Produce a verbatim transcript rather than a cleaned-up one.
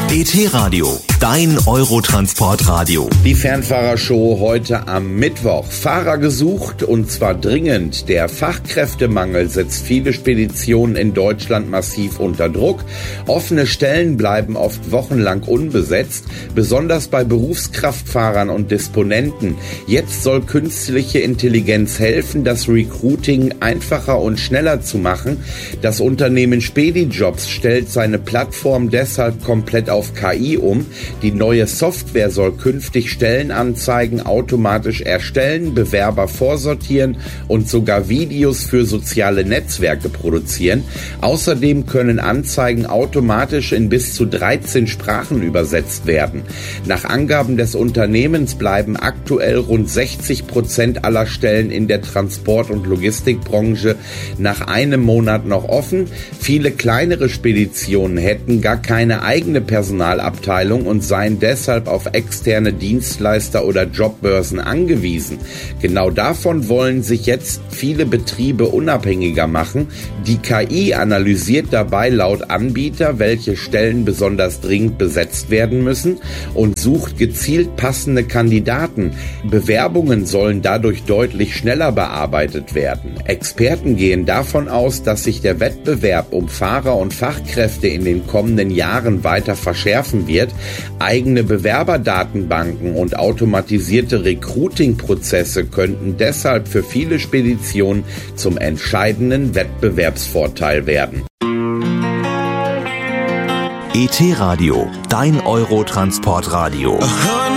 E T-Radio, dein Eurotransportradio. Die Fernfahrershow heute am Mittwoch. Fahrer gesucht und zwar dringend. Der Fachkräftemangel setzt viele Speditionen in Deutschland massiv unter Druck. Offene Stellen bleiben oft wochenlang unbesetzt, besonders bei Berufskraftfahrern und Disponenten. Jetzt soll künstliche Intelligenz helfen, das Recruiting einfacher und schneller zu machen. Das Unternehmen Spedijobs stellt seine Plattform deshalb komplett auf K I um. Die neue Software soll künftig Stellenanzeigen automatisch erstellen, Bewerber vorsortieren und sogar Videos für soziale Netzwerke produzieren. Außerdem können Anzeigen automatisch in bis zu dreizehn Sprachen übersetzt werden. Nach Angaben des Unternehmens bleiben aktuell rund sechzig Prozent aller Stellen in der Transport- und Logistikbranche nach einem Monat noch offen. Viele kleinere Speditionen hätten gar keine eigene Personalabteilung und seien deshalb auf externe Dienstleister oder Jobbörsen angewiesen. Genau davon wollen sich jetzt viele Betriebe unabhängiger machen. Die K I analysiert dabei laut Anbieter, welche Stellen besonders dringend besetzt werden müssen und sucht gezielt passende Kandidaten. Bewerbungen sollen dadurch deutlich schneller bearbeitet werden. Experten gehen davon aus, dass sich der Wettbewerb um Fahrer und Fachkräfte in den kommenden Jahren weiter verschärfen wird. Eigene Bewerberdatenbanken und automatisierte Recruiting-Prozesse könnten deshalb für viele Speditionen zum entscheidenden Wettbewerbsvorteil werden. E T-Radio, dein Eurotransportradio.